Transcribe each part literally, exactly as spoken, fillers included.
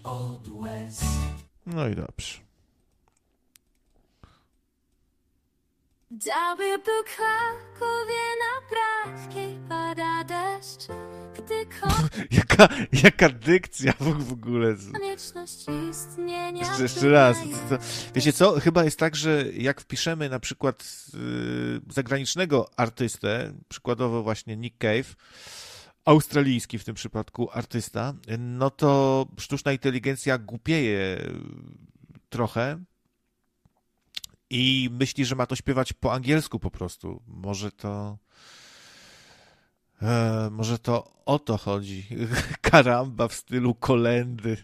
No i dobrze. Dałby był Krakowie na bratkiej pada deszcz, gdy Jaka, jaka dykcja w ogóle. konieczność istnienia. Jeszcze, jeszcze raz. To, to, wiecie co? Chyba jest tak, że jak wpiszemy na przykład yy, zagranicznego artystę, przykładowo właśnie Nick Cave, australijski w tym przypadku artysta, no to sztuczna inteligencja głupieje trochę i myśli, że ma to śpiewać po angielsku po prostu. Może to... E, może to o to chodzi. Karamba w stylu kolendy.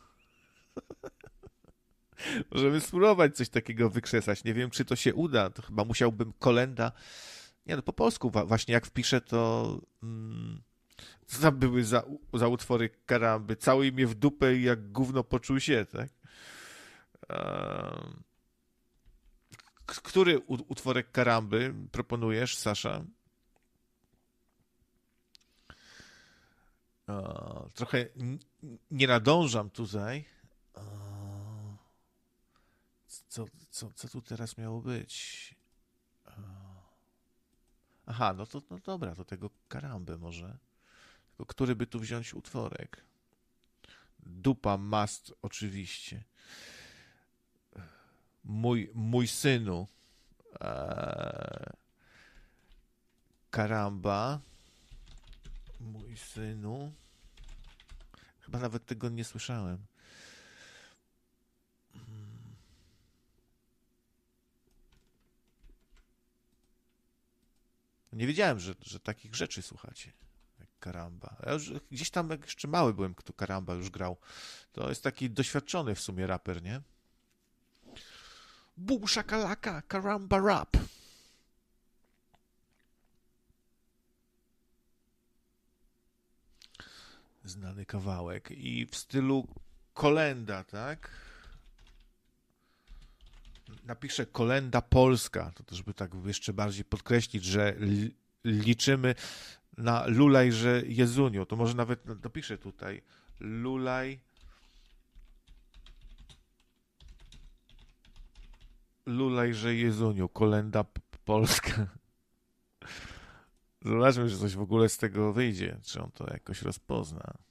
Możemy spróbować coś takiego wykrzesać. Nie wiem, czy to się uda. To chyba musiałbym kolenda... Nie, no po polsku właśnie jak wpiszę, to... Mm, co tam były za, za utwory karamby? Cały mnie w dupę i jak gówno poczuł się, tak? Um, który utworek karamby proponujesz, Sasza? O, trochę nie nadążam tutaj. O, co, co, co tu teraz miało być? O. Aha, no to no dobra, to tego karamby może. Tylko który by tu wziąć utworek? Dupa must oczywiście. Mój, mój synu. Eee, karamba. Mój synu. Chyba nawet tego nie słyszałem. Nie wiedziałem, że, że takich rzeczy słuchacie. Jak karamba. Ja już, gdzieś tam, jak jeszcze mały byłem, kto karamba już grał. To jest taki doświadczony w sumie raper, nie? Bum shakalaka, karamba rap. Znany kawałek. I w stylu kolenda, tak? Napiszę kolenda polska, to też by tak jeszcze bardziej podkreślić, że liczymy na Lulajże Jezuniu. To może nawet napiszę tutaj Lulaj Lulajże Jezuniu, kolenda polska. Zobaczmy, czy coś w ogóle z tego wyjdzie, czy on to jakoś rozpozna.